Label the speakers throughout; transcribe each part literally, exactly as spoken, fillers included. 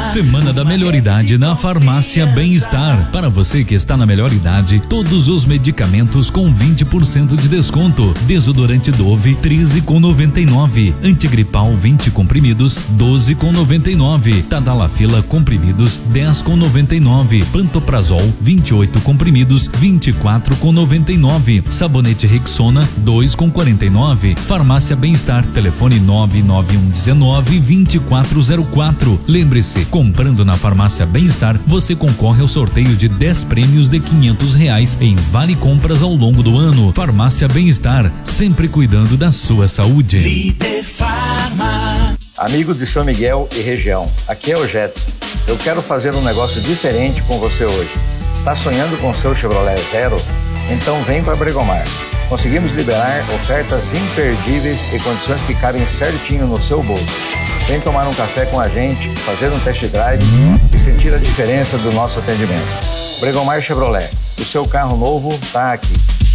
Speaker 1: Semana da Melhor Idade na Farmácia Bem-Estar. Para você que está na melhor idade, todos os medicamentos com vinte por cento de desconto. Desodorante Dove treze com noventa e nove. Antigripal vinte comprimidos doze com noventa e nove. Tadalafila comprimidos dez com noventa e nove. Pantoprazol vinte e oito comprimidos vinte e quatro com noventa e nove. Sabonete Rexona dois com quarenta e nove. Farmácia Bem-Estar, telefone nove nove um um nove vinte e quatro zero quatro. Lembre-se, comprando na Farmácia Bem-Estar, você concorre ao sorteio de dez prêmios de quinhentos reais em vale compras ao longo do ano. Farmácia Bem-Estar, sempre cuidando da sua saúde.
Speaker 2: Líder Farma.
Speaker 3: Amigos de São Miguel e região, aqui é o Jetson. Eu quero fazer um negócio diferente com você hoje. Tá sonhando com seu Chevrolet Zero? Então vem para Bregomar. Conseguimos liberar ofertas imperdíveis e condições que cabem certinho no seu bolso. Vem tomar um café com a gente, fazer um test drive e sentir a diferença do nosso atendimento. Bregomar Chevrolet, o seu carro novo está aqui.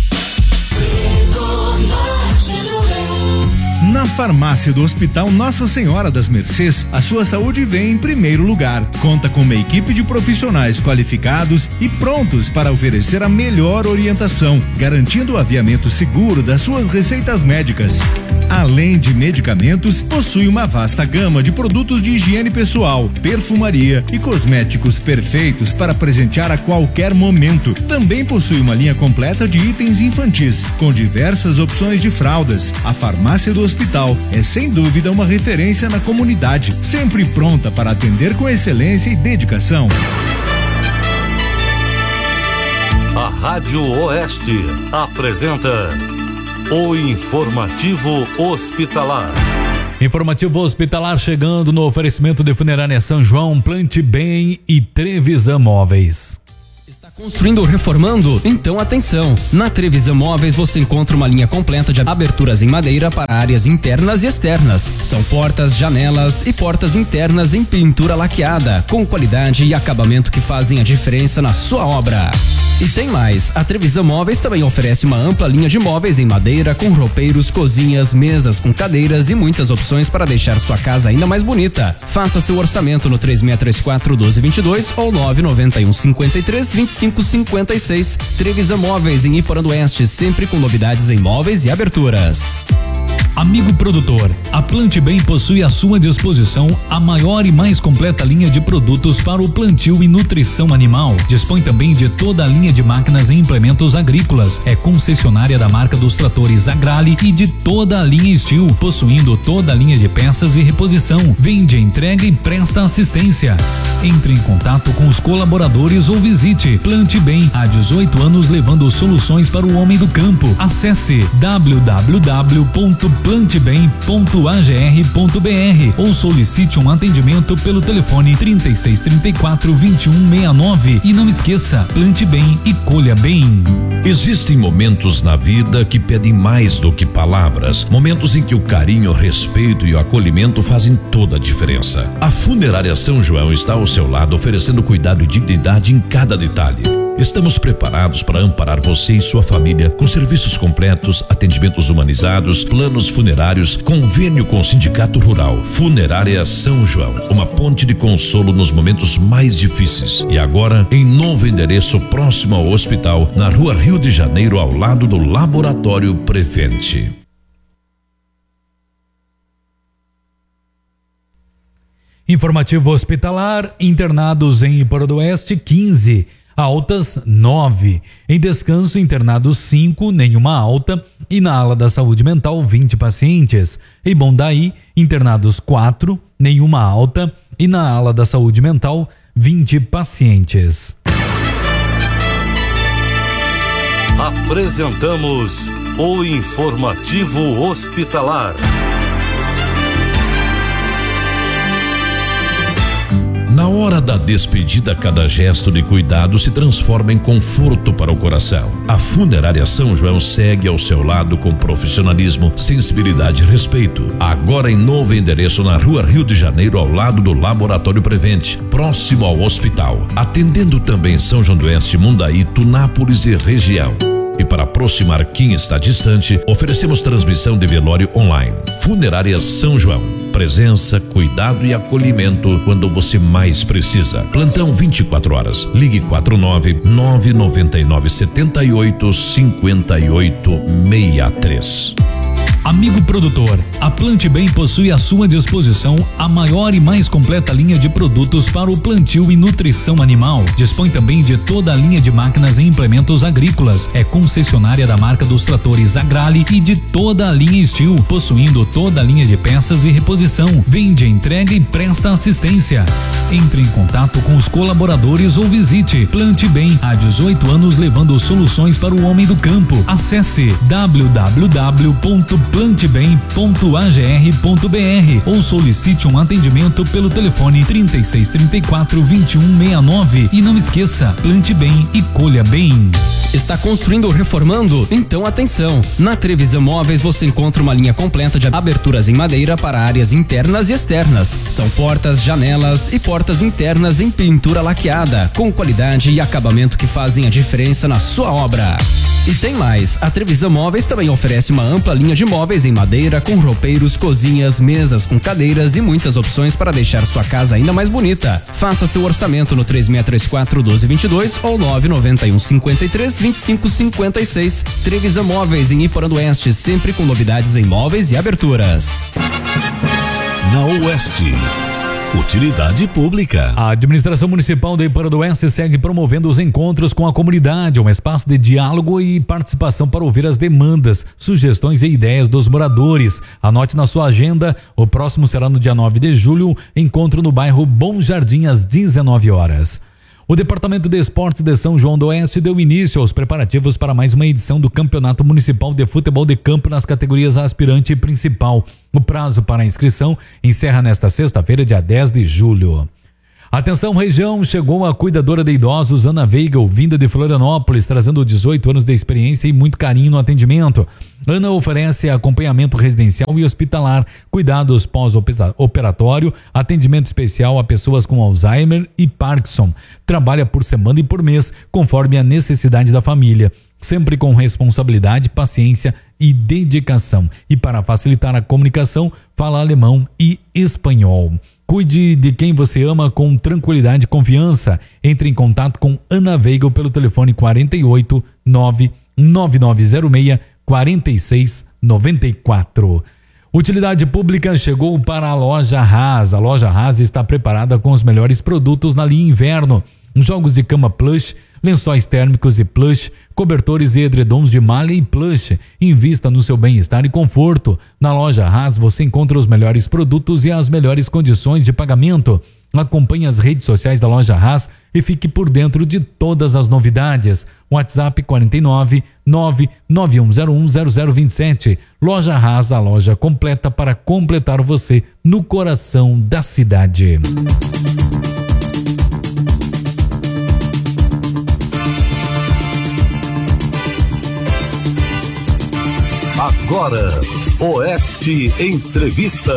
Speaker 4: Na farmácia do Hospital Nossa Senhora das Mercês, a sua saúde vem em primeiro lugar. Conta com uma equipe de profissionais qualificados e prontos para oferecer a melhor orientação, garantindo o aviamento seguro das suas receitas médicas. Além de medicamentos, possui uma vasta gama de produtos de higiene pessoal, perfumaria e cosméticos perfeitos para presentear a qualquer momento. Também possui uma linha completa de itens infantis, com diversas opções de fraldas. A farmácia do Hospital é sem dúvida uma referência na comunidade, sempre pronta para atender com excelência e dedicação.
Speaker 5: A Rádio Oeste apresenta o Informativo Hospitalar.
Speaker 1: Informativo Hospitalar chegando no oferecimento de Funerária São João, Plante Bem e Trevisan Móveis.
Speaker 6: Construindo ou reformando? Então atenção! Na Trevisan Móveis você encontra uma linha completa de aberturas em madeira para áreas internas e externas. São portas, janelas e portas internas em pintura laqueada, com qualidade e acabamento que fazem a diferença na sua obra. E tem mais, a Trevisan Móveis também oferece uma ampla linha de móveis em madeira com roupeiros, cozinhas, mesas com cadeiras e muitas opções para deixar sua casa ainda mais bonita. Faça seu orçamento no três seis três quatro um dois dois dois ou nove nove um cinco três vinte e cinco cinquenta e seis. Trevisan Móveis em Iporã do Oeste, sempre com novidades em móveis e aberturas.
Speaker 1: Amigo produtor, a Plante Bem possui à sua disposição a maior e mais completa linha de produtos para o plantio e nutrição animal. Dispõe também de toda a linha de máquinas e implementos agrícolas. É concessionária da marca dos tratores Agrale e de toda a linha Steel, possuindo toda a linha de peças e reposição. Vende, entrega e presta assistência. Entre em contato com os colaboradores ou visite Plante Bem, há dezoito anos levando soluções para o homem do campo. Acesse w w w ponto plante bem ponto a g r ponto b r ou solicite um atendimento pelo telefone trinta e seis, trinta e quatro, vinte e um, sessenta e nove. E não esqueça, plante bem e colha bem.
Speaker 7: Existem momentos na vida que pedem mais do que palavras, momentos em que o carinho, o respeito e o acolhimento fazem toda a diferença. A Funerária São João está ao seu lado, oferecendo cuidado e dignidade em cada detalhe. Estamos preparados para amparar você e sua família com serviços completos, atendimentos humanizados, planos funerários, convênio com o Sindicato Rural. Funerária São João, uma ponte de consolo nos momentos mais difíceis. E agora em novo endereço próximo ao hospital, na Rua Rio de Janeiro, ao lado do Laboratório Prevente.
Speaker 1: Informativo Hospitalar, internados em Iporã do Oeste, quinze. Altas, nove. Em descanso, internados cinco, nenhuma alta. E na ala da saúde mental, vinte pacientes. Em Bondaí, internados quatro, nenhuma alta. E na ala da saúde mental, vinte pacientes.
Speaker 5: Apresentamos o Informativo Hospitalar.
Speaker 7: Na hora da despedida, cada gesto de cuidado se transforma em conforto para o coração. A Funerária São João segue ao seu lado com profissionalismo, sensibilidade e respeito. Agora em novo endereço na Rua Rio de Janeiro, ao lado do Laboratório Prevente, próximo ao hospital. Atendendo também São João do Oeste, Mundaí, Tunápolis e região. E para aproximar quem está distante, oferecemos transmissão de velório online. Funerárias São João. Presença, cuidado e acolhimento quando você mais precisa. Plantão vinte e quatro horas. Ligue quatro nove nove nove nove sete oito cinco oito seis três.
Speaker 1: Amigo produtor, a Plante Bem possui à sua disposição a maior e mais completa linha de produtos para o plantio e nutrição animal. Dispõe também de toda a linha de máquinas e implementos agrícolas. É concessionária da marca dos tratores Agrale e de toda a linha Steel, possuindo toda a linha de peças e reposição. Vende, entrega e presta assistência. Entre em contato com os colaboradores ou visite Plante Bem, há dezoito anos levando soluções para o homem do campo. Acesse w w w ponto plante bem ponto a g r ponto b r ou solicite um atendimento pelo telefone trinta e seis, trinta e quatro, vinte e um, sessenta e nove. E não esqueça, plante bem e colha bem.
Speaker 6: Está construindo ou reformando? Então atenção! Na Trevisan Móveis você encontra uma linha completa de aberturas em madeira para áreas internas e externas. São portas, janelas e portas internas em pintura laqueada, com qualidade e acabamento que fazem a diferença na sua obra. E tem mais, a Trevisan Móveis também oferece uma ampla linha de móveis em madeira com roupeiros, cozinhas, mesas com cadeiras e muitas opções para deixar sua casa ainda mais bonita. Faça seu orçamento no três seis três quatro, um dois dois dois ou nove nove um, cinco três, vinte e cinco cinquenta e seis. Trevisan Móveis em Iporã do Oeste, sempre com novidades em móveis e aberturas.
Speaker 8: Na Oeste, utilidade pública.
Speaker 1: A administração municipal de Iporã do Oeste segue promovendo os encontros com a comunidade, um espaço de diálogo e participação para ouvir as demandas, sugestões e ideias dos moradores. Anote na sua agenda, o próximo será no dia nove de julho, encontro no bairro Bom Jardim às dezenove horas. O Departamento de Esportes de São João do Oeste deu início aos preparativos para mais uma edição do Campeonato Municipal de Futebol de Campo nas categorias aspirante e principal. O prazo para a inscrição encerra nesta sexta-feira, dia dez de julho. Atenção região, chegou a cuidadora de idosos Ana Weigel, vinda de Florianópolis, trazendo dezoito anos de experiência e muito carinho no atendimento. Ana oferece acompanhamento residencial e hospitalar, cuidados pós-operatório, atendimento especial a pessoas com Alzheimer e Parkinson. Trabalha por semana e por mês, conforme a necessidade da família, sempre com responsabilidade, paciência e dedicação. E para facilitar a comunicação, fala alemão e espanhol. Cuide de quem você ama com tranquilidade e confiança. Entre em contato com Ana Weigel pelo telefone quarenta e oito, nove nove nove zero seis, quarenta e seis noventa e quatro. Utilidade pública chegou para a Loja Haas. A Loja Haas está preparada com os melhores produtos na linha inverno. Jogos de cama plush, lençóis térmicos e plush, cobertores e edredons de malha e plush. Invista no seu bem-estar e conforto. Na Loja Haas você encontra os melhores produtos e as melhores condições de pagamento. Acompanhe as redes sociais da Loja Haas e fique por dentro de todas as novidades. WhatsApp quarenta e nove, nove nove um zero um zero zero dois sete. Loja Haas, a loja completa para completar você no coração da cidade.
Speaker 5: Agora, Oeste Entrevista.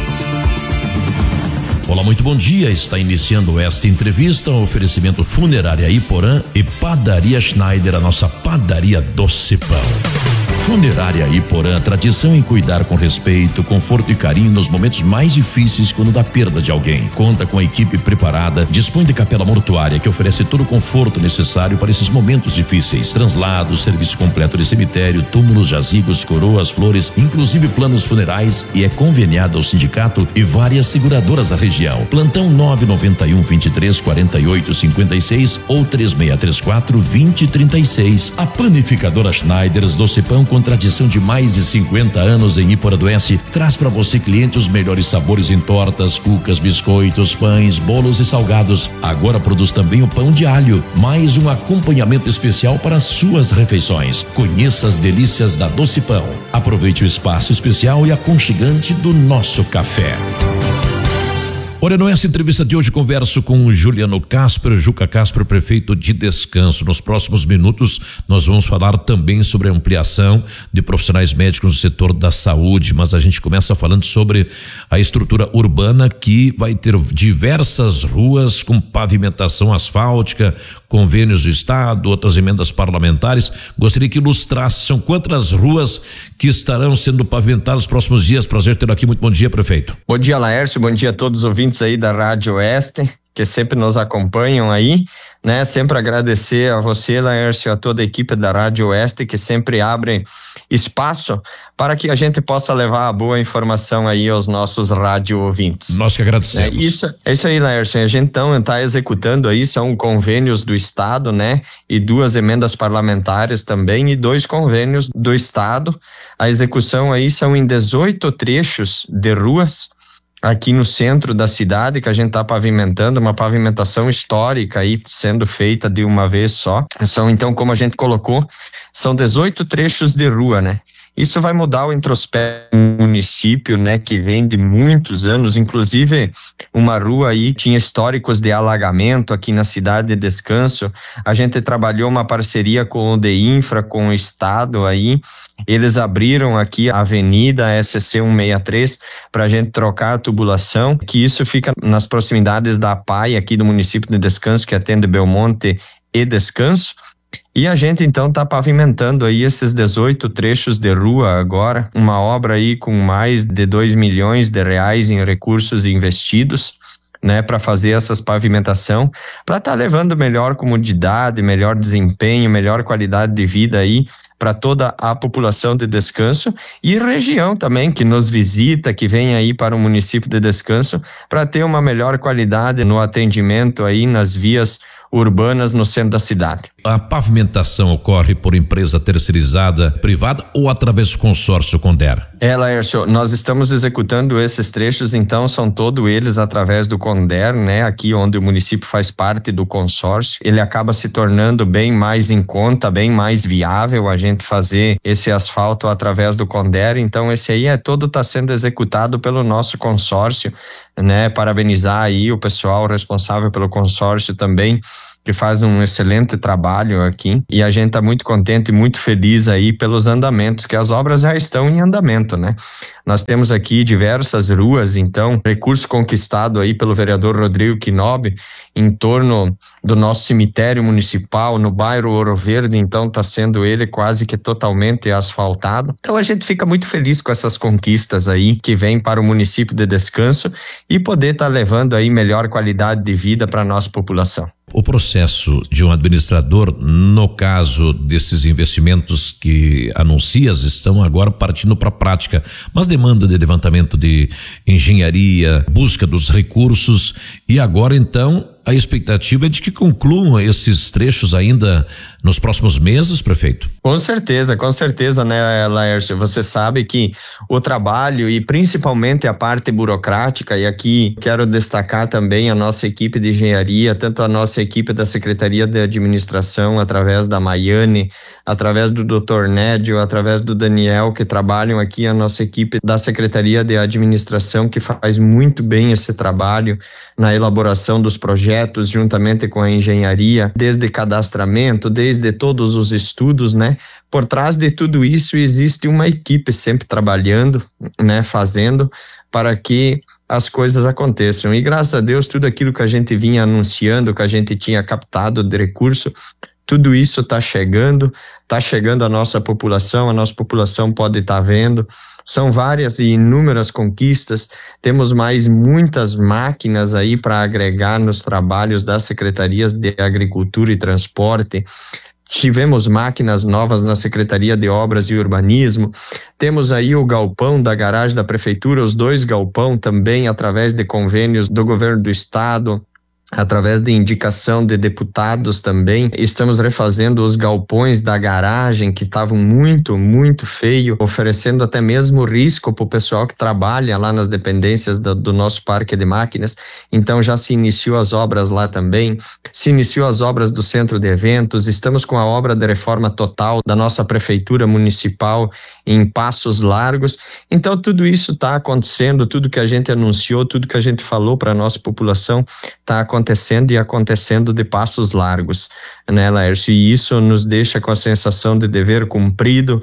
Speaker 7: Olá, muito bom dia. Está iniciando esta entrevista, um oferecimento Funerária Iporã e Padaria Schneider, a nossa padaria doce pão. Funerária Iporã, tradição em cuidar com respeito, conforto e carinho nos momentos mais difíceis quando da perda de alguém. Conta com a equipe preparada, dispõe de capela mortuária que oferece todo o conforto necessário para esses momentos difíceis. Translados, serviço completo de cemitério, túmulos, jazigos, coroas, flores, inclusive planos funerais, e é conveniada ao sindicato e várias seguradoras da região. Plantão nove nove um, vinte e três, quarenta e oito, cinquenta e seis ou três seis três quatro, vinte, trinta e seis. A panificadora Schneiders Doce Pão, com tradição de mais de cinquenta anos em Iporã do Oeste, traz para você, cliente, os melhores sabores em tortas, cucas, biscoitos, pães, bolos e salgados. Agora produz também o pão de alho, mais um acompanhamento especial para as suas refeições. Conheça as delícias da Doce Pão. Aproveite o espaço especial e aconchegante do nosso café. Olha, nessa entrevista de hoje converso com o Juliano Casper, Juca Casper, prefeito de Descanso. Nos próximos minutos nós vamos falar também sobre a ampliação de profissionais médicos no setor da saúde, mas a gente começa falando sobre a estrutura urbana, que vai ter diversas ruas com pavimentação asfáltica, com convênios do Estado, outras emendas parlamentares. Gostaria que ilustrasse, são quantas ruas que estarão sendo pavimentadas nos próximos dias? Prazer tê-lo aqui, muito bom dia, prefeito.
Speaker 9: Bom dia, Laércio, bom dia a todos os ouvintes aí da Rádio Oeste, que sempre nos acompanham aí, né? Sempre agradecer a você, Laércio, a toda a equipe da Rádio Oeste, que sempre abre espaço para que a gente possa levar a boa informação aí aos nossos rádio ouvintes.
Speaker 7: Nós que agradecemos.
Speaker 9: É isso, é isso aí, Laércio. A gente então está executando aí, são convênios do Estado, né? E duas emendas parlamentares também e dois convênios do Estado. A execução aí são em dezoito trechos de ruas aqui no centro da cidade, que a gente está pavimentando, uma pavimentação histórica aí sendo feita de uma vez só. São, então, como a gente colocou, são dezoito trechos de rua, né? Isso vai mudar o introspecto do município, né, que vem de muitos anos, inclusive uma rua aí tinha históricos de alagamento aqui na cidade de Descanso. A gente trabalhou uma parceria com o DEINFRA, com o Estado aí. Eles abriram aqui a avenida S C cento e sessenta e três para a gente trocar a tubulação, que isso fica nas proximidades da P A I aqui do município de Descanso, que atende Belmonte e Descanso. E a gente então está pavimentando aí esses dezoito trechos de rua agora, uma obra aí com mais de dois milhões de reais em recursos investidos, né, para fazer essas pavimentação, para estar tá levando melhor comodidade, melhor desempenho, melhor qualidade de vida aí para toda a população de Descanso e região também que nos visita, que vem aí para o município de Descanso, para ter uma melhor qualidade no atendimento aí nas vias urbanas no centro da cidade.
Speaker 7: A pavimentação ocorre por empresa terceirizada, privada ou através do consórcio Conder?
Speaker 9: É, Laércio, nós estamos executando esses trechos, então são todos eles através do Conder, né? Aqui onde o município faz parte do consórcio, ele acaba se tornando bem mais em conta, bem mais viável a gente fazer esse asfalto através do Conder, então esse aí é todo está sendo executado pelo nosso consórcio, né? Parabenizar aí o pessoal responsável pelo consórcio também, que faz um excelente trabalho aqui, e a gente está muito contente e muito feliz aí pelos andamentos, que as obras já estão em andamento, né? Nós temos aqui diversas ruas, então, recurso conquistado aí pelo vereador Rodrigo Quinobi, em torno do nosso cemitério municipal, no bairro Ouro Verde, então está sendo ele quase que totalmente asfaltado. Então a gente fica muito feliz com essas conquistas aí, que vem para o município de Descanso, e poder estar tá levando aí melhor qualidade de vida para a nossa população.
Speaker 7: O processo de um administrador, no caso desses investimentos que anuncias, estão agora partindo para a prática, mas demanda de levantamento de engenharia, busca dos recursos, e agora então a expectativa é de que concluam esses trechos ainda nos próximos meses, prefeito?
Speaker 9: Com certeza, com certeza, né, Laércio? Você sabe que o trabalho e principalmente a parte burocrática, e aqui quero destacar também a nossa equipe de engenharia, tanto a nossa equipe da Secretaria de Administração, através da Maiane, através do doutor Nédio, através do Daniel, que trabalham aqui, a nossa equipe da Secretaria de Administração, que faz muito bem esse trabalho na elaboração dos projetos, juntamente com a engenharia, desde cadastramento, desde todos os estudos, né? Por trás de tudo isso existe uma equipe sempre trabalhando, né? Fazendo para que as coisas aconteçam. E graças a Deus, tudo aquilo que a gente vinha anunciando, que a gente tinha captado de recurso, tudo isso está chegando, está chegando à nossa população, a nossa população pode estar tá vendo. São várias e inúmeras conquistas, temos mais muitas máquinas aí para agregar nos trabalhos das secretarias de Agricultura e Transporte. Tivemos máquinas novas na Secretaria de Obras e Urbanismo, temos aí o galpão da garagem da Prefeitura, os dois galpão também através de convênios do Governo do Estado, através de indicação de deputados também. Estamos refazendo os galpões da garagem que estavam muito, muito feio, oferecendo até mesmo risco para o pessoal que trabalha lá nas dependências do, do nosso parque de máquinas. Então já se iniciou as obras lá também, se iniciou as obras do centro de eventos, estamos com a obra de reforma total da nossa prefeitura municipal em passos largos. Então tudo isso está acontecendo, tudo que a gente anunciou, tudo que a gente falou para a nossa população está acontecendo acontecendo e acontecendo de passos largos, né, Laércio? E isso nos deixa com a sensação de dever cumprido,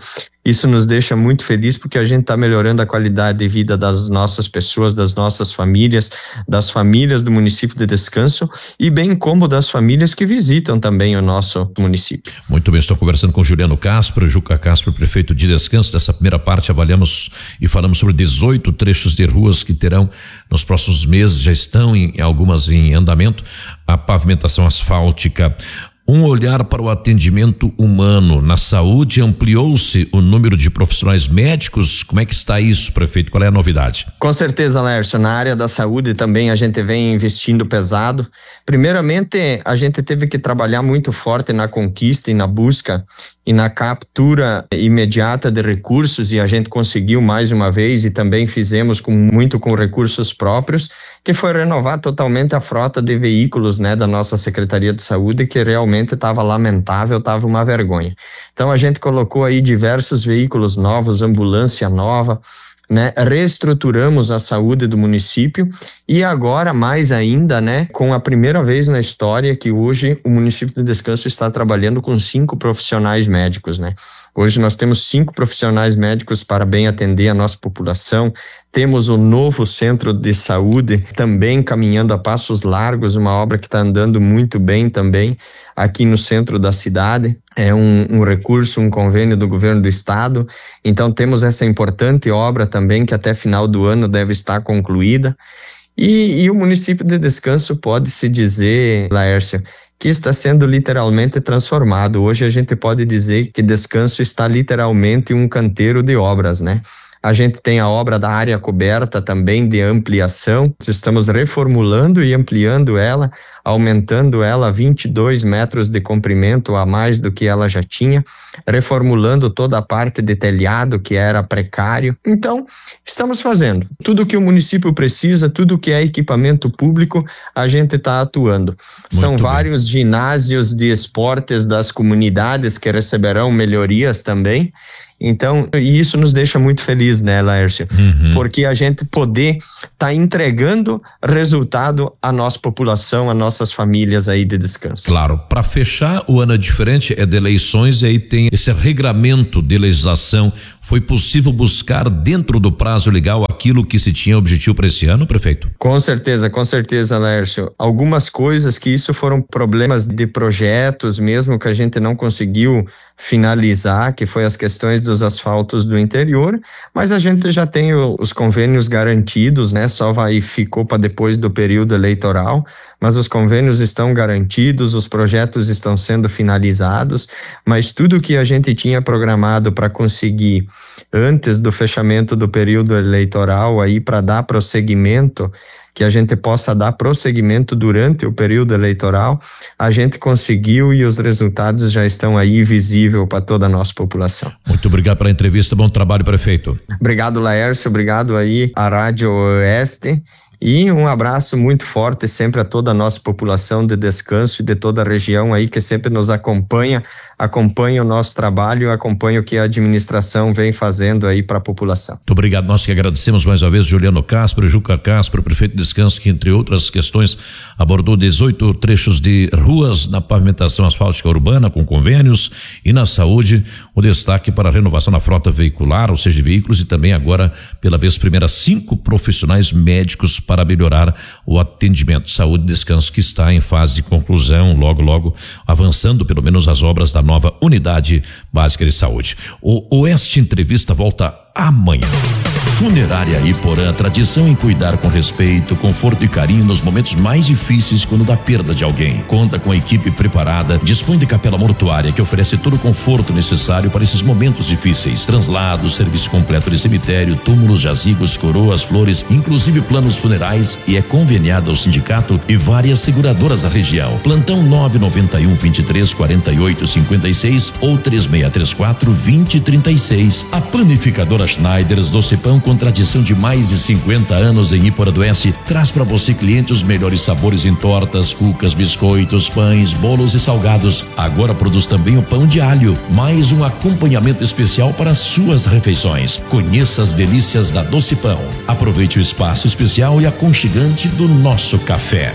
Speaker 9: Isso nos deixa muito feliz porque a gente está melhorando a qualidade de vida das nossas pessoas, das nossas famílias, das famílias do município de Descanso e bem como das famílias que visitam também o nosso município.
Speaker 7: Muito bem, estou conversando com Juliano Castro, Juca Castro, prefeito de Descanso. Nessa primeira parte avaliamos e falamos sobre dezoito trechos de ruas que terão nos próximos meses, já estão em algumas em andamento, a pavimentação asfáltica. Um olhar para o atendimento humano na saúde, ampliou-se o número de profissionais médicos. Como é que está isso, prefeito? Qual é a novidade?
Speaker 9: Com certeza, Laércio, na área da saúde também a gente vem investindo pesado. Primeiramente, a gente teve que trabalhar muito forte na conquista e na busca e na captura imediata de recursos, e a gente conseguiu mais uma vez, e também fizemos com muito com recursos próprios, que foi renovar totalmente a frota de veículos, né, da nossa Secretaria de Saúde, que realmente estava lamentável, estava uma vergonha. Então a gente colocou aí diversos veículos novos, ambulância nova, né, reestruturamos a saúde do município e agora mais ainda, né, com a primeira vez na história que hoje o município de Descanso está trabalhando com cinco profissionais médicos, né. Hoje nós temos cinco profissionais médicos para bem atender a nossa população. Temos o novo centro de saúde também caminhando a passos largos, uma obra que está andando muito bem também aqui no centro da cidade. É um, um recurso, um convênio do governo do estado. Então temos essa importante obra também que até final do ano deve estar concluída. E, e o município de Descanso pode se dizer, Laércio, que está sendo literalmente transformado. Hoje a gente pode dizer que Descanso está literalmente um canteiro de obras, né? A gente tem a obra da área coberta também de ampliação. Estamos reformulando e ampliando ela, aumentando ela a vinte e dois metros de comprimento a mais do que ela já tinha, reformulando toda a parte de telhado que era precário. Então, estamos fazendo tudo que o município precisa, tudo que é equipamento público, a gente está atuando. Muito São bem. Vários ginásios de esportes das comunidades que receberão melhorias também. Então, e isso nos deixa muito feliz, né, Laércio? Uhum. Porque a gente poder estar tá entregando resultado à nossa população, às nossas famílias aí de Descanso.
Speaker 7: Claro, para fechar, o ano é diferente, é de eleições, e aí tem esse regramento de legislação. Foi possível buscar dentro do prazo legal aquilo que se tinha objetivo para esse ano, prefeito?
Speaker 9: Com certeza, com certeza, Laércio. Algumas coisas que isso foram problemas de projetos mesmo que a gente não conseguiu finalizar, que foi as questões dos asfaltos do interior, mas a gente já tem o, os convênios garantidos, né? Só vai ficou para depois do período eleitoral, mas os convênios estão garantidos, os projetos estão sendo finalizados, mas tudo que a gente tinha programado para conseguir antes do fechamento do período eleitoral aí para dar prosseguimento, que a gente possa dar prosseguimento durante o período eleitoral, a gente conseguiu e os resultados já estão aí visíveis para toda a nossa população.
Speaker 7: Muito obrigado pela entrevista, bom trabalho, prefeito.
Speaker 9: Obrigado, Laércio, obrigado aí à Rádio Oeste. E um abraço muito forte sempre a toda a nossa população de Descanso e de toda a região aí que sempre nos acompanha, acompanha o nosso trabalho, acompanha o que a administração vem fazendo aí para a população.
Speaker 7: Muito obrigado, nós que agradecemos mais uma vez Juliano Castro, Juca Castro, prefeito de Descanso, que entre outras questões abordou dezoito trechos de ruas na pavimentação asfáltica urbana com convênios e na saúde, o destaque para a renovação na frota veicular, ou seja, de veículos, e também agora pela vez primeira cinco profissionais médicos para melhorar o atendimento. Saúde e Descanso que está em fase de conclusão, logo, logo avançando pelo menos as obras da nova unidade básica de saúde. O Oeste Entrevista volta amanhã. Funerária Iporã, tradição em cuidar com respeito, conforto e carinho nos momentos mais difíceis quando da perda de alguém. Conta com a equipe preparada, dispõe de capela mortuária que oferece todo o conforto necessário para esses momentos difíceis. Translados, serviço completo de cemitério, túmulos, jazigos, coroas, flores, inclusive planos funerais, e é conveniada ao sindicato e várias seguradoras da região. Plantão nove nove um, vinte e três, quarenta e oito, cinquenta e seis ou três seis três quatro, vinte, trinta e seis. A panificadora Schneiders Doce Pão, com tradição de mais de cinquenta anos em Iporã do Oeste, traz para você, cliente, os melhores sabores em tortas, cucas, biscoitos, pães, bolos e salgados. Agora produz também o pão de alho, mais um acompanhamento especial para suas refeições. Conheça as delícias da Doce Pão. Aproveite o espaço especial e aconchegante do nosso café.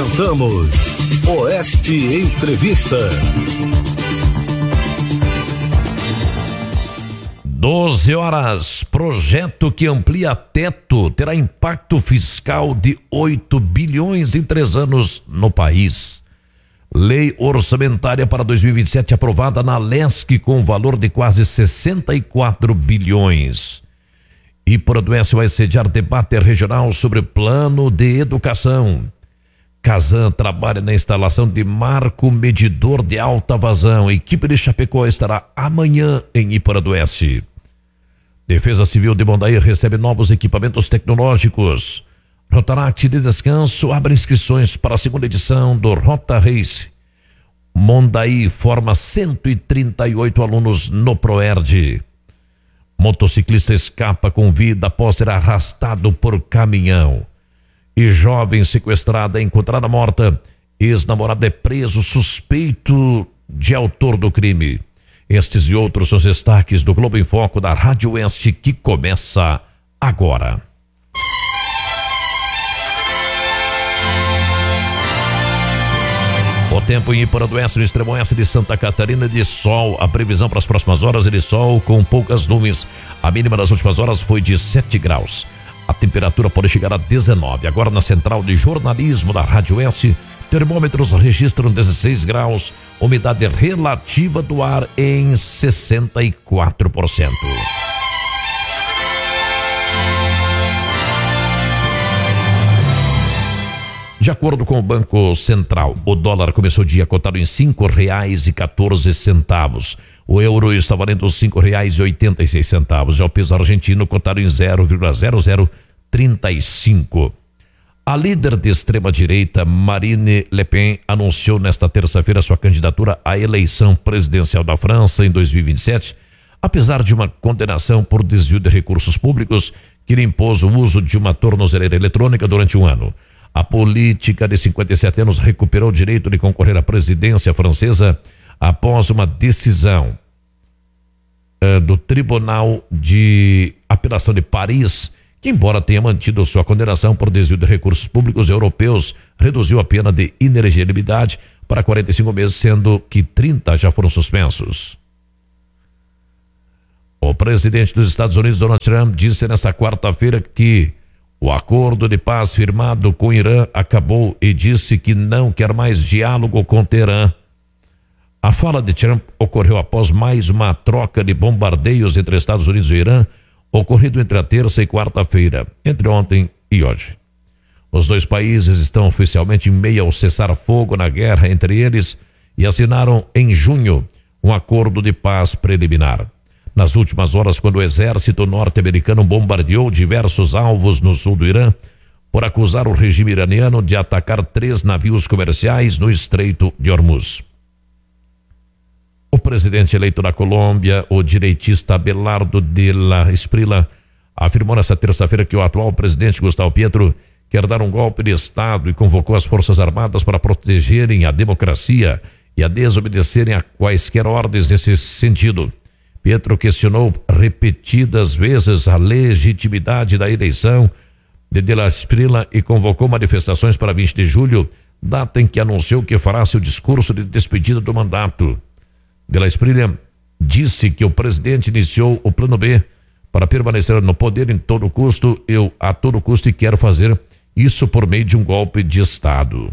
Speaker 5: Apresentamos Oeste Entrevista.
Speaker 7: doze horas. Projeto que amplia teto terá impacto fiscal de oito bilhões em três anos no país. Lei orçamentária para dois mil e vinte e sete aprovada na Lesc com valor de quase sessenta e quatro bilhões. Iporanduense vai sediar debate regional sobre plano de educação. Casan trabalha na instalação de marco medidor de alta vazão. A equipe de Chapecó estará amanhã em Iporanduense. Defesa Civil de Mondaí recebe novos equipamentos tecnológicos. Rotaract de Descanso abre inscrições para a segunda edição do Rota Race. Mondaí forma cento e trinta e oito alunos no Proerd. Motociclista escapa com vida após ser arrastado por caminhão. E jovem sequestrada é encontrada morta. Ex-namorado é preso suspeito de autor do crime. Estes e outros são os destaques do Globo em Foco da Rádio Oeste que começa agora. O tempo em Iporanduense, no extremo oeste de Santa Catarina, de sol. A previsão para as próximas horas é de sol com poucas nuvens. A mínima das últimas horas foi de sete graus. A temperatura pode chegar a dezenove. Agora na central de jornalismo da Rádio S, termômetros registram dezesseis graus, umidade relativa do ar em sessenta e quatro por cento. De acordo com o Banco Central, o dólar começou o dia cotado em cinco reais e quatorze centavos. O euro está valendo cinco reais e oitenta e seis centavos. Já o peso argentino cotado em zero vírgula zero zero trinta e cinco. A líder de extrema-direita, Marine Le Pen, anunciou nesta terça-feira sua candidatura à eleição presidencial da França em dois mil e vinte e sete, apesar de uma condenação por desvio de recursos públicos que lhe impôs o uso de uma tornozeleira eletrônica durante um ano. A política de cinquenta e sete anos recuperou o direito de concorrer à presidência francesa após uma decisão uh, do Tribunal de Apelação de Paris, que, embora tenha mantido sua condenação por desvio de recursos públicos europeus, reduziu a pena de inelegibilidade para quarenta e cinco meses, sendo que trinta já foram suspensos. O presidente dos Estados Unidos, Donald Trump, disse nesta quarta-feira que o acordo de paz firmado com o Irã acabou e disse que não quer mais diálogo com Teherã. A fala de Trump ocorreu após mais uma troca de bombardeios entre Estados Unidos e Irã, ocorrido entre a terça e quarta-feira, entre ontem e hoje. Os dois países estão oficialmente em meio ao cessar-fogo na guerra entre eles e assinaram em junho um acordo de paz preliminar. Nas últimas horas, quando o exército norte-americano bombardeou diversos alvos no sul do Irã, por acusar o regime iraniano de atacar três navios comerciais no Estreito de Hormuz. O presidente eleito da Colômbia, o direitista Abelardo de la Esprilla, afirmou nesta terça-feira que o atual presidente Gustavo Petro quer dar um golpe de Estado e convocou as Forças Armadas para protegerem a democracia e a desobedecerem a quaisquer ordens nesse sentido. Petro questionou repetidas vezes a legitimidade da eleição de De la Esprilla e convocou manifestações para vinte de julho, data em que anunciou que fará seu discurso de despedida do mandato. De la Esprilla disse que o presidente iniciou o plano B para permanecer no poder em todo custo, eu a todo custo e quero fazer isso por meio de um golpe de Estado.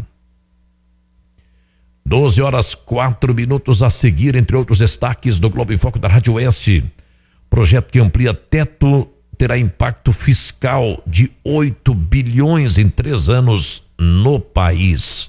Speaker 7: doze horas, quatro minutos a seguir, entre outros destaques do Globo em Foco da Rádio Oeste. Projeto que amplia teto terá impacto fiscal de oito bilhões em três anos no país.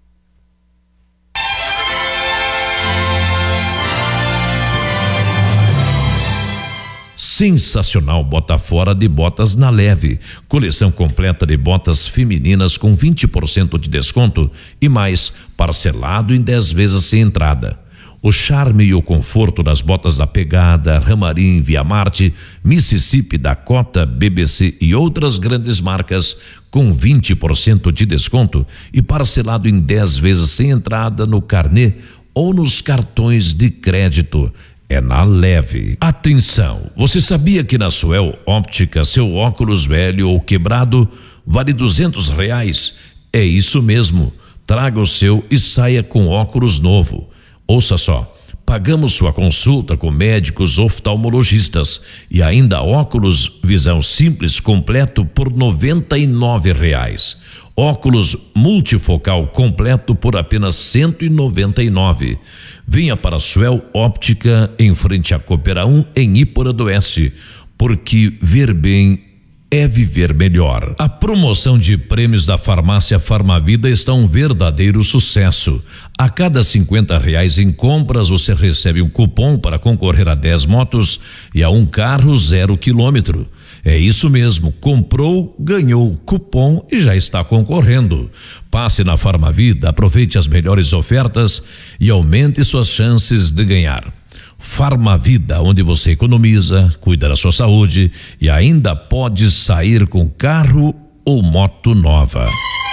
Speaker 7: Sensacional bota fora de botas na Leve. Coleção completa de botas femininas com vinte por cento de desconto e mais, parcelado em dez vezes sem entrada. O charme e o conforto das botas da Pegada, Ramarim, Via Marte, Mississippi, Dakota, B B C e outras grandes marcas com vinte por cento de desconto e parcelado em dez vezes sem entrada no carnê ou nos cartões de crédito. É na Leve. Atenção, você sabia que na Suel Óptica seu óculos velho ou quebrado vale duzentos reais? É isso mesmo, traga o seu e saia com óculos novo. Ouça só, Pagamos sua consulta com médicos oftalmologistas e ainda óculos visão simples completo por noventa e nove reais. Óculos multifocal completo por apenas cento e noventa e nove. Venha para a Suel Óptica em frente à Coopera um em Ípora do Oeste, porque ver bem é viver melhor. A promoção de prêmios da farmácia Farmavida está um verdadeiro sucesso. A cada cinquenta reais em compras você recebe um cupom para concorrer a dez motos e a um carro zero quilômetro. É isso mesmo, comprou, ganhou cupom e já está concorrendo. Passe na Farmavida, aproveite as melhores ofertas e aumente suas chances de ganhar. Farmavida, onde você economiza, cuida da sua saúde e ainda pode sair com carro ou moto nova.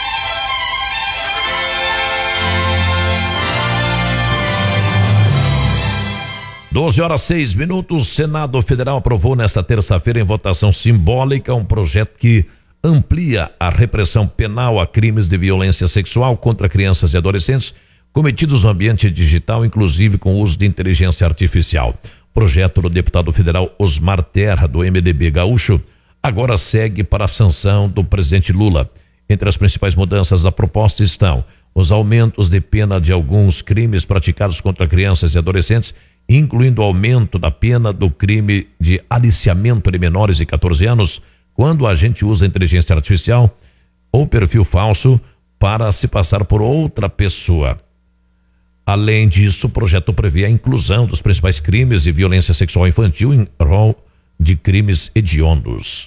Speaker 7: doze horas seis minutos, Senado Federal aprovou nesta terça-feira em votação simbólica um projeto que amplia a repressão penal a crimes de violência sexual contra crianças e adolescentes cometidos no ambiente digital, inclusive com o uso de inteligência artificial. Projeto do deputado federal Osmar Terra, do M D B Gaúcho, agora segue para a sanção do presidente Lula. Entre as principais mudanças da proposta estão os aumentos de pena de alguns crimes praticados contra crianças e adolescentes, incluindo o aumento da pena do crime de aliciamento de menores de catorze anos, quando a gente usa inteligência artificial ou perfil falso para se passar por outra pessoa. Além disso, o projeto prevê a inclusão dos principais crimes de violência sexual infantil em rol de crimes hediondos.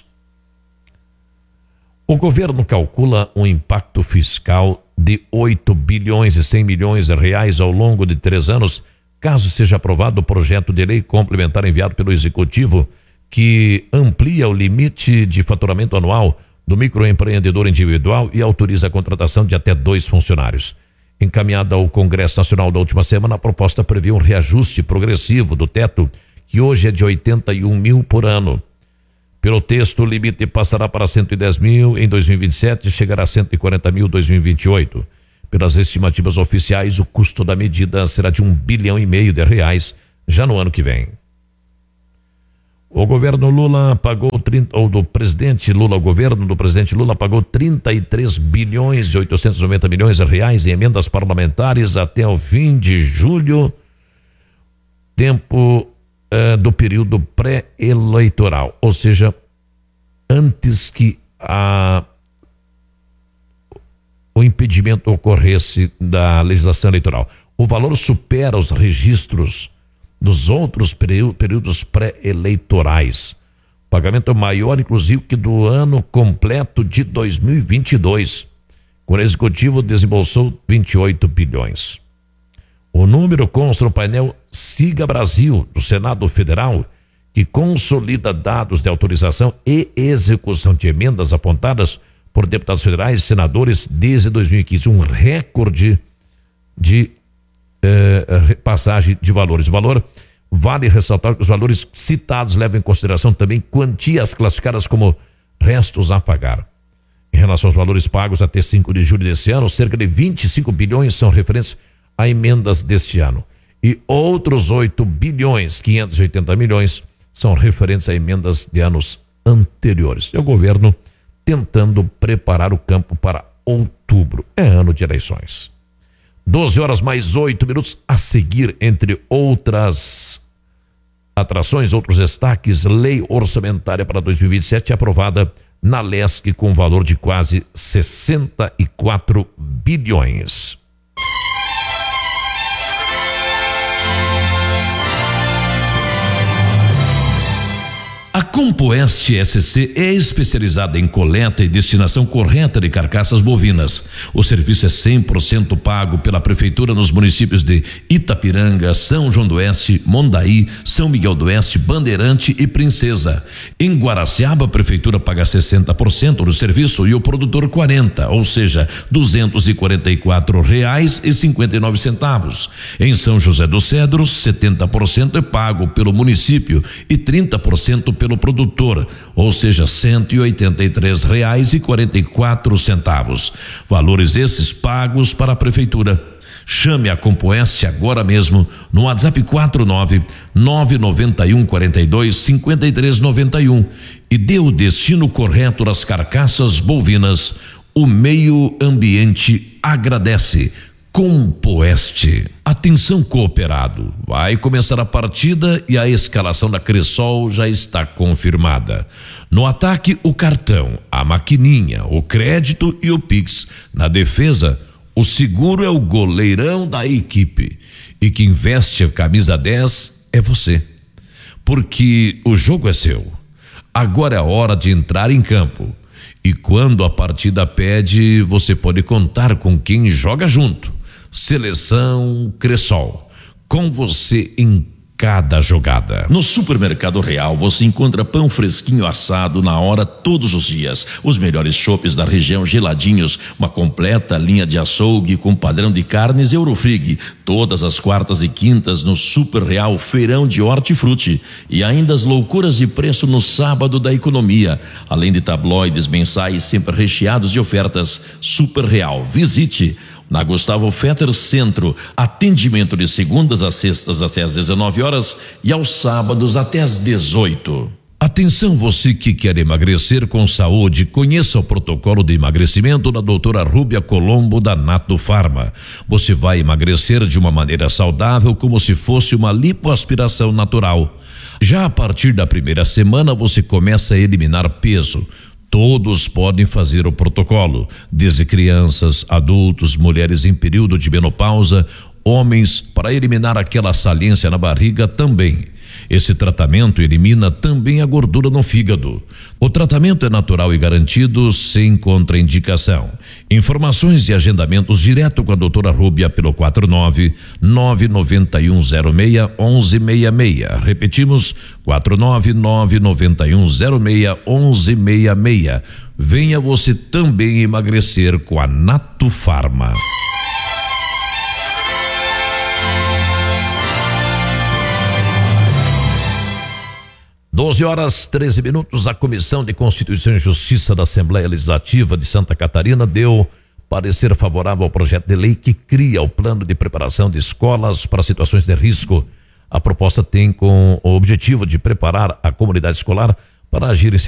Speaker 7: O governo calcula um impacto fiscal de oito bilhões e cem milhões de reais ao longo de três anos, caso seja aprovado o projeto de lei complementar enviado pelo Executivo, que amplia o limite de faturamento anual do microempreendedor individual e autoriza a contratação de até dois funcionários. Encaminhada ao Congresso Nacional da última semana, a proposta prevê um reajuste progressivo do teto, que hoje é de oitenta e um mil por ano. Pelo texto, o limite passará para cento e dez mil em dois mil e vinte e sete e chegará a cento e quarenta mil em dois mil e vinte e oito. Pelas estimativas oficiais, o custo da medida será de um bilhão e meio de reais já no ano que vem. O governo Lula pagou trinta, ou do presidente Lula, o governo do presidente Lula pagou trinta e três bilhões e oitocentos e noventa milhões de reais em emendas parlamentares até o fim de julho, tempo uh, do período pré-eleitoral, ou seja, antes que a, o impedimento ocorresse da legislação eleitoral. O valor supera os registros dos outros períodos pré-eleitorais. O pagamento é maior, inclusive, que do ano completo de dois mil e vinte e dois, quando o Executivo desembolsou vinte e oito bilhões. O número consta no painel Siga Brasil, do Senado Federal, que consolida dados de autorização e execução de emendas apontadas por deputados federais e senadores desde dois mil e quinze, um recorde de Eh, passagem de valores. O valor, vale ressaltar que os valores citados levam em consideração também quantias classificadas como restos a pagar. Em relação aos valores pagos até cinco de julho deste ano, cerca de vinte e cinco bilhões são referentes a emendas deste ano e outros oito bilhões quinhentos e oitenta milhões são referentes a emendas de anos anteriores. É o governo tentando preparar o campo para outubro, é ano de eleições. doze horas mais oito minutos. A seguir, entre outras atrações, outros destaques, lei orçamentária para dois mil e vinte e sete aprovada na Lesc com valor de quase sessenta e quatro bilhões. A Compoeste S C é especializada em coleta e destinação correta de carcaças bovinas. O serviço é cem por cento pago pela Prefeitura nos municípios de Itapiranga, São João do Oeste, Mondaí, São Miguel do Oeste, Bandeirante e Princesa. Em Guaraciaba, a Prefeitura paga sessenta por cento do serviço e o produtor quarenta por cento, ou seja, duzentos e quarenta e quatro reais e cinquenta e nove centavos. Em São José dos Cedros, setenta por cento é pago pelo município e trinta por cento pelo produtor, ou seja, cento e oitenta e três reais e quarenta e quatro centavos. Valores esses pagos para a Prefeitura. Chame a Compoeste agora mesmo no WhatsApp quatro nove nove nove um quatro dois cinco três nove um e dê o destino correto das carcaças bovinas. O meio ambiente agradece. Compoeste. Atenção, cooperado. Vai começar a partida e a escalação da Cressol já está confirmada. No ataque, o cartão, a maquininha, o crédito e o Pix. Na defesa, o seguro é o goleirão da equipe. E quem veste a camisa dez é você. Porque o jogo é seu. Agora é a hora de entrar em campo. E quando a partida pede, você pode contar com quem joga junto. Seleção Cressol, com você em cada jogada.
Speaker 10: No Supermercado Real você encontra pão fresquinho assado na hora todos os dias, os melhores chopes da região geladinhos, uma completa linha de açougue com padrão de carnes Eurofrig, todas as quartas e quintas no Super Real Feirão de Hortifruti e ainda as loucuras de preço no sábado da economia, além de tabloides mensais sempre recheados de ofertas. Super Real, visite na Gustavo Fetter Centro, atendimento de segundas a sextas até às dezenove horas e aos sábados até às dezoito.
Speaker 7: Atenção, você que quer emagrecer com saúde, conheça o protocolo de emagrecimento da doutora Rúbia Colombo da Nato Farma. Você vai emagrecer de uma maneira saudável, como se fosse uma lipoaspiração natural. Já a partir da primeira semana você começa a eliminar peso. Todos podem fazer o protocolo, desde crianças, adultos, mulheres em período de menopausa, homens, para eliminar aquela saliência na barriga também. Esse tratamento elimina também a gordura no fígado. O tratamento é natural e garantido, sem contraindicação. Informações e agendamentos direto com a doutora Rúbia pelo quatro nove nove nove um zero seis um um seis seis. Repetimos, quatro nove nove nove um zero seis um um seis seis. Venha você também emagrecer com a Nato Farma. doze horas treze minutos, a Comissão de Constituição e Justiça da Assembleia Legislativa de Santa Catarina deu parecer favorável ao projeto de lei que cria o plano de preparação de escolas para situações de risco. A proposta tem com o objetivo de preparar a comunidade escolar para agir em